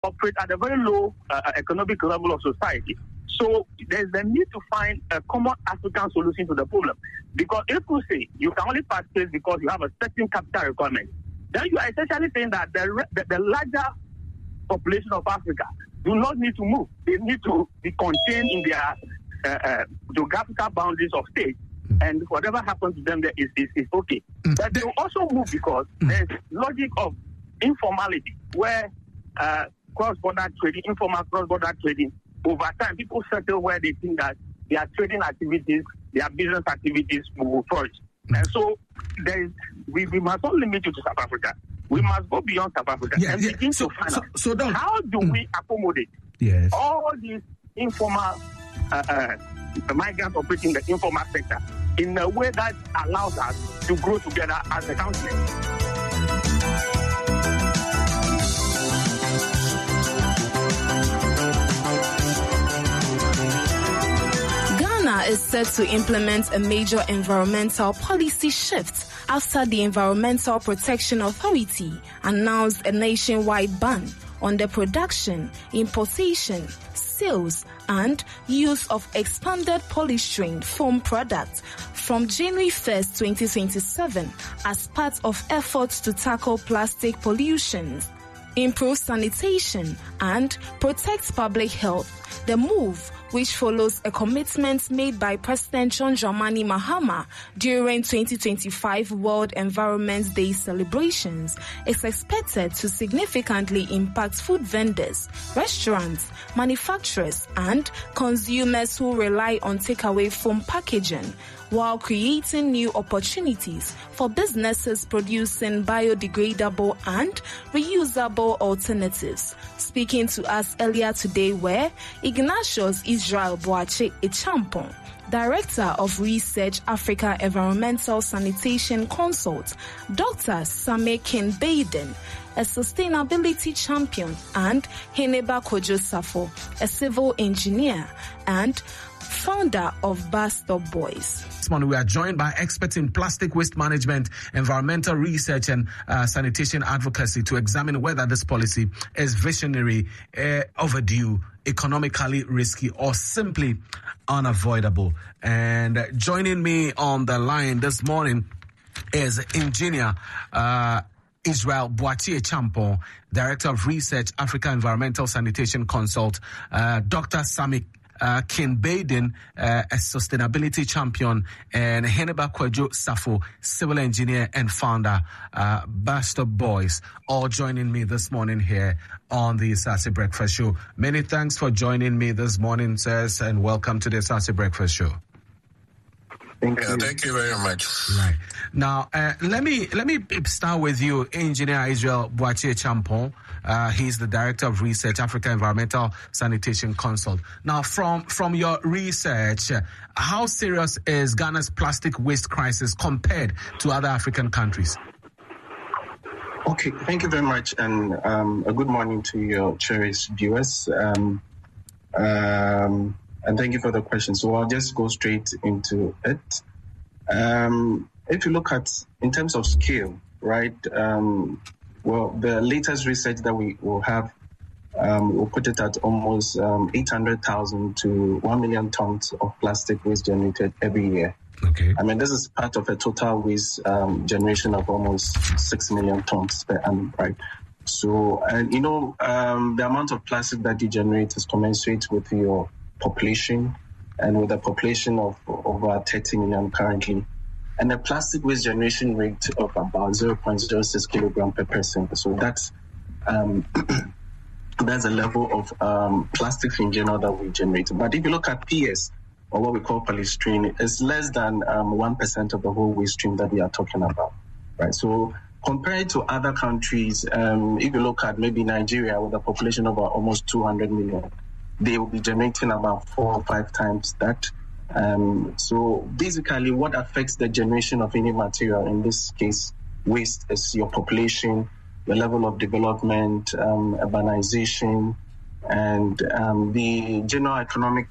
operate at a very low economic level of society. So there's the need to find a common African solution to the problem. Because if you say you can only participate because you have a certain capital requirement, then you are essentially saying that the larger population of Africa do not need to move. They need to be contained in their geographical boundaries of state. And whatever happens to them there is okay. But they will also move because there's logic of informality, where cross-border trading, informal cross-border trading, over time people settle where they think that their trading activities, their business activities will flourish. And so we must not limit it to South Africa. We must go beyond South Africa and begin to find out how do we accommodate all these informal migrants operating the informal sector in a way that allows us to grow together as a country. Ghana is set to implement a major environmental policy shift after the Environmental Protection Authority announced a nationwide ban on the production, importation, sales, and use of expanded polystyrene foam products from January 1st, 2027 as part of efforts to tackle plastic pollution, improve sanitation, and protect public health. The move, which follows a commitment made by President John Dramani Mahama during 2025 World Environment Day celebrations, is expected to significantly impact food vendors, restaurants, manufacturers, and consumers who rely on takeaway foam packaging, while creating new opportunities for businesses producing biodegradable and reusable alternatives. Speaking to us earlier today were Ignatius Israel Boache Echampong, Director of Research, Africa Environmental Sanitation Consult, Dr. Sammy Kinbaden, a sustainability champion, and Heneba Kojo Safo, a civil engineer and founder of Bus Stop Boys. This morning we are joined by experts in plastic waste management, environmental research, and sanitation advocacy to examine whether this policy is visionary, overdue, economically risky, or simply unavoidable. And joining me on the line this morning is engineer Israel Boache Echampong, Director of Research, Africa Environmental Sanitation Consult, Dr. Sammy Kinbaden, a sustainability champion, and Heneba Kojo Safo, civil engineer and founder, Bus Stop Boys, all joining me this morning here on the Sassy Breakfast Show. Many thanks for joining me this morning, sirs, and welcome to the Sassy Breakfast Show. Thank you very much. Right. Now, let me start with you, Engineer Israel Boache Echampong. He's the Director of Research, Africa Environmental Sanitation Consult. Now, from your research, how serious is Ghana's plastic waste crisis compared to other African countries? Okay, thank you very much, and a good morning to your cherished viewers. And thank you for the question. So I'll just go straight into it. If you look at, in terms of scale, right, well, the latest research that we will have will put it at almost 800,000 to 1 million tons of plastic waste generated every year. Okay. I mean, this is part of a total waste generation of almost 6 million tons per annum, right? So, and you know, the amount of plastic that you generate is commensurate with your population, and with a population of over 30 million currently, and a plastic waste generation rate of about 0.06 kilogram per person. So that's that's a level of plastics in general that we generate. But if you look at PS, or what we call polystyrene, it's less than 1% of the whole waste stream that we are talking about, right? So compared to other countries, if you look at maybe Nigeria with a population of almost 200 million, they will be generating about 4 or 5 times that. So basically what affects the generation of any material, in this case waste, is your population, the level of development, urbanization, and the general economic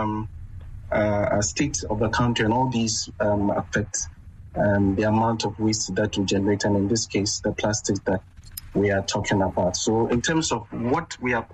state of the country, and all these affect the amount of waste that you generate, and in this case the plastics that we are talking about. So in terms of what we are